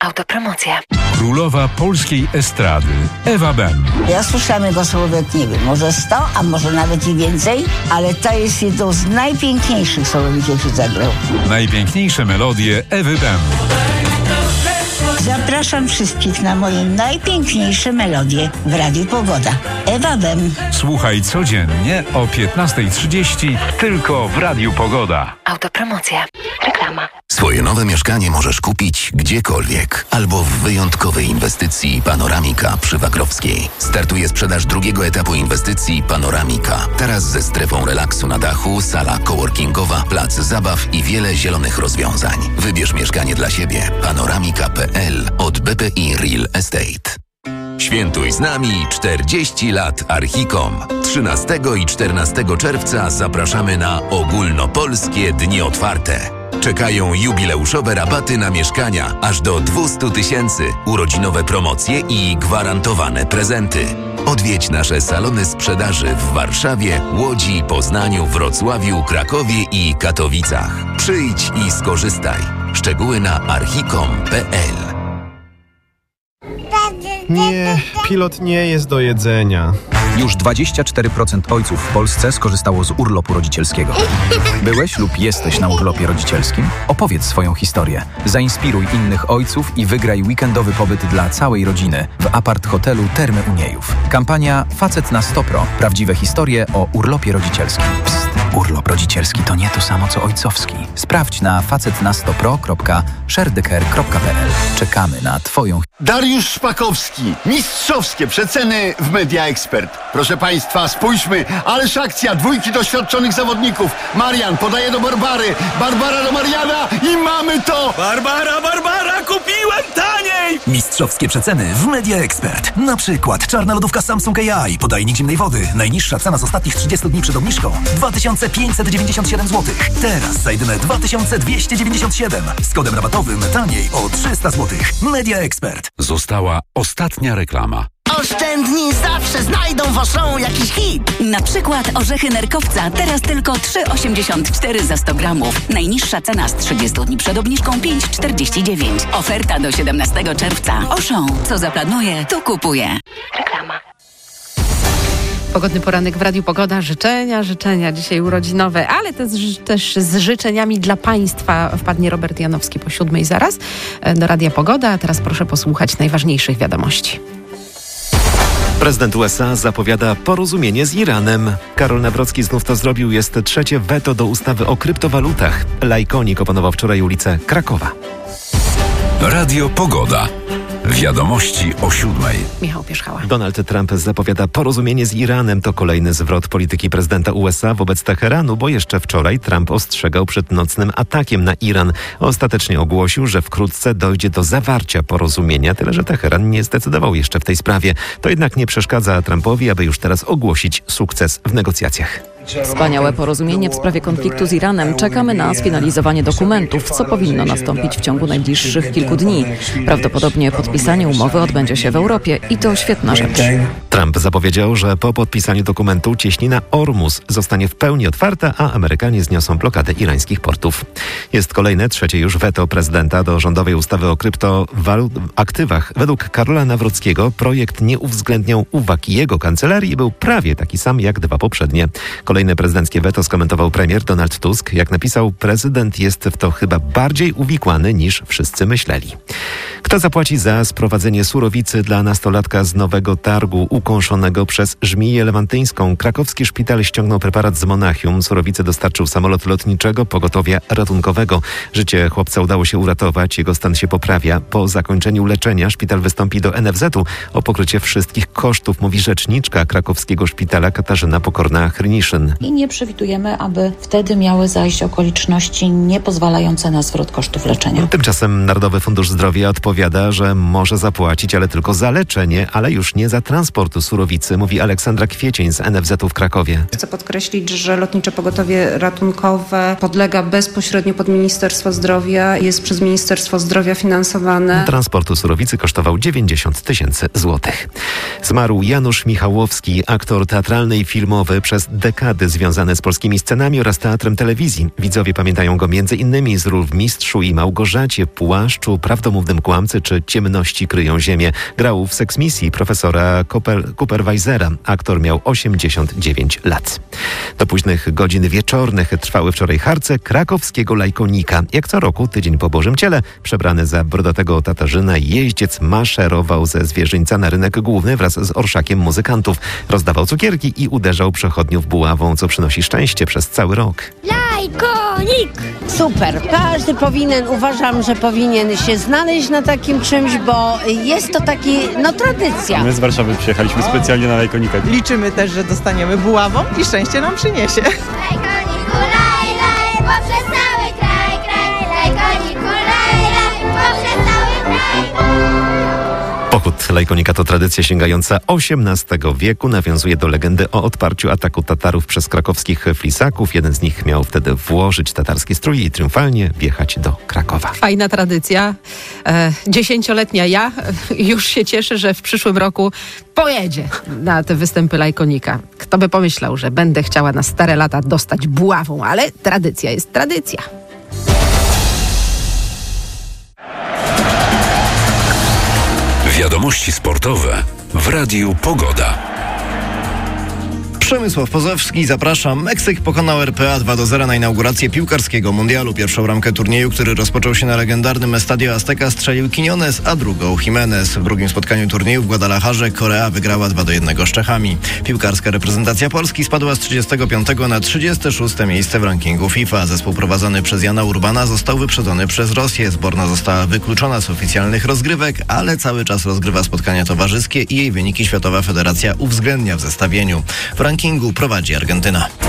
Autopromocja. Królowa polskiej estrady Ewa Ben. Ja słyszałam jego słówek, nie wiem, może 100, a może nawet i więcej, ale to jest jedną z najpiękniejszych słówek, jakie zagrał. Najpiękniejsze melodie Ewy Ben. Zapraszam wszystkich na moje najpiękniejsze melodie w Radiu Pogoda. Ewa Ben. Słuchaj codziennie o 15:30 tylko w Radiu Pogoda. Autopromocja. Reklama. Swoje nowe mieszkanie możesz kupić gdziekolwiek albo w wyjątkowej inwestycji Panoramika przy Wagrowskiej. Startuje sprzedaż drugiego etapu inwestycji Panoramika. Teraz ze strefą relaksu na dachu, sala coworkingowa, plac zabaw i wiele zielonych rozwiązań. Wybierz mieszkanie dla siebie. Panoramika.pl od BPI Real Estate. Świętuj z nami 40 lat Archicom. 13 i 14 czerwca zapraszamy na ogólnopolskie dni otwarte. Czekają jubileuszowe rabaty na mieszkania aż do 200 000, urodzinowe promocje i gwarantowane prezenty. Odwiedź nasze salony sprzedaży w Warszawie, Łodzi, Poznaniu, Wrocławiu, Krakowie i Katowicach. Przyjdź i skorzystaj. Szczegóły na archicom.pl. Nie, pilot nie jest do jedzenia. Już 24% ojców w Polsce skorzystało z urlopu rodzicielskiego. Byłeś lub jesteś na urlopie rodzicielskim? Opowiedz swoją historię. Zainspiruj innych ojców i wygraj weekendowy pobyt dla całej rodziny w apart-hotelu Termy Uniejów. Kampania Facet na 100 Pro. Prawdziwe historie o urlopie rodzicielskim. Psst, urlop rodzicielski to nie to samo co ojcowski. Sprawdź na facetna100pro.sharedecare.pl. Czekamy na Twoją... Dariusz Szpakowski. Mistrzowskie przeceny w Media Expert. Proszę Państwa, spójrzmy, ależ akcja, dwójki doświadczonych zawodników. Marian podaje do Barbary, Barbara do Mariana i mamy to! Barbara, kupiłem taniej! Mistrzowskie przeceny w Media Expert. Na przykład czarna lodówka Samsung AI, podajnik zimnej wody. Najniższa cena z ostatnich 30 dni przed obniżką 2597 zł. Teraz za jedyne 2297. Z kodem rabatowym taniej o 300 zł. Media Expert. Została ostatnia reklama. Oszczędni zawsze znajdą w Auchan jakiś hit. Na przykład orzechy nerkowca teraz tylko 3,84 za 100 gramów. Najniższa cena z 30 dni przed obniżką 5,49. Oferta do 17 czerwca. Auchan. Co zaplanuje, to kupuje. Reklama. Pogodny poranek w Radiu Pogoda. Życzenia dzisiaj urodzinowe, ale też z życzeniami dla Państwa wpadnie Robert Janowski po 7:00 zaraz do Radia Pogoda. A teraz proszę posłuchać najważniejszych wiadomości. Prezydent USA zapowiada porozumienie z Iranem. Karol Nawrocki znów to zrobił. Jest trzecie weto do ustawy o kryptowalutach. Lajkonik opanował wczoraj ulicę Krakowa. Radio Pogoda. Wiadomości o 7:00. Michał Pierzchała. Donald Trump zapowiada porozumienie z Iranem. To kolejny zwrot polityki prezydenta USA wobec Teheranu, bo jeszcze wczoraj Trump ostrzegał przed nocnym atakiem na Iran. Ostatecznie ogłosił, że wkrótce dojdzie do zawarcia porozumienia, tyle że Teheran nie zdecydował jeszcze w tej sprawie. To jednak nie przeszkadza Trumpowi, aby już teraz ogłosić sukces w negocjacjach. Wspaniałe porozumienie w sprawie konfliktu z Iranem. Czekamy na sfinalizowanie dokumentów, co powinno nastąpić w ciągu najbliższych kilku dni. Prawdopodobnie podpisanie umowy odbędzie się w Europie i to świetna rzecz. Trump zapowiedział, że po podpisaniu dokumentu cieśnina Ormus zostanie w pełni otwarta, a Amerykanie zniosą blokadę irańskich portów. Jest kolejne, trzecie już weto prezydenta do rządowej ustawy o kryptoaktywach. Według Karola Nawrockiego projekt nie uwzględniał uwag jego kancelarii i był prawie taki sam jak dwa poprzednie. Kolejne prezydenckie weto skomentował premier Donald Tusk. Jak napisał, prezydent jest w to chyba bardziej uwikłany niż wszyscy myśleli. Kto zapłaci za sprowadzenie surowicy dla nastolatka z Nowego Targu ukąszonego przez żmiję lewantyńską? Krakowski szpital ściągnął preparat z Monachium. Surowicę dostarczył samolot lotniczego pogotowia ratunkowego. Życie chłopca udało się uratować. Jego stan się poprawia. Po zakończeniu leczenia szpital wystąpi do NFZ-u o pokrycie wszystkich kosztów, mówi rzeczniczka krakowskiego szpitala Katarzyna Pokorna-Hryniszyn. I nie przewidujemy, aby wtedy miały zajść okoliczności niepozwalające na zwrot kosztów leczenia. Tymczasem Narodowy Fundusz Zdrowia odpowiada, że może zapłacić, ale tylko za leczenie, ale już nie za transport surowicy, mówi Aleksandra Kwiecień z NFZ-u w Krakowie. Chcę podkreślić, że Lotnicze Pogotowie Ratunkowe podlega bezpośrednio pod Ministerstwo Zdrowia, jest przez Ministerstwo Zdrowia finansowane. Transportu surowicy kosztował 90 000 złotych. Zmarł Janusz Michałowski, aktor teatralny i filmowy, przez dekady związany z polskimi scenami oraz teatrem telewizji. Widzowie pamiętają go m.in. z ról w Mistrzu i Małgorzacie, Płaszczu, Prawdomównym kłamstwie Kłamcy czy Ciemności kryją ziemię. Grał w Seksmisji profesora Cooperweisera. Aktor miał 89 lat. Do późnych godzin wieczornych trwały wczoraj harce krakowskiego Lajkonika. Jak co roku, tydzień po Bożym Ciele, przebrany za brodatego Tatarzyna, jeździec maszerował ze zwierzyńca na rynek główny wraz z orszakiem muzykantów. Rozdawał cukierki i uderzał przechodniów buławą, co przynosi szczęście przez cały rok. Lajkonik! Super. Każdy uważam, że powinien się znaleźć na takim czymś, bo jest to taki, tradycja. My z Warszawy przyjechaliśmy specjalnie na Lajkonika. Liczymy też, że dostaniemy buławą i szczęście nam przyniesie. Lajkoniku, laj, laj, poprzez cały kraj, Lajkoniku, laj, laj, poprzez cały kraj. Pochód Lajkonika to tradycja sięgająca XVIII wieku. Nawiązuje do legendy o odparciu ataku Tatarów przez krakowskich flisaków. Jeden z nich miał wtedy włożyć tatarski strój i triumfalnie wjechać do Krakowa. Fajna tradycja. 10-letnia ja już się cieszę, że w przyszłym roku pojedzie na te występy Lajkonika. Kto by pomyślał, że będę chciała na stare lata dostać buławą, ale tradycja jest tradycja. Wiadomości sportowe w Radiu Pogoda. Przemysław Pozowski, zapraszam. Meksyk pokonał RPA 2-0 na inaugurację piłkarskiego mundialu. Pierwszą bramkę turnieju, który rozpoczął się na legendarnym Estadio Azteca, strzelił Quiñones, a drugą Jimenez. W drugim spotkaniu turnieju w Guadalajarze Korea wygrała 2-1 z Czechami. Piłkarska reprezentacja Polski spadła z 35 na 36 miejsce w rankingu FIFA. Zespół prowadzony przez Jana Urbana został wyprzedzony przez Rosję. Zborna została wykluczona z oficjalnych rozgrywek, ale cały czas rozgrywa spotkania towarzyskie i jej wyniki Światowa Federacja uwzględnia w zestawieniu. W rankingu prowadzi Argentyna.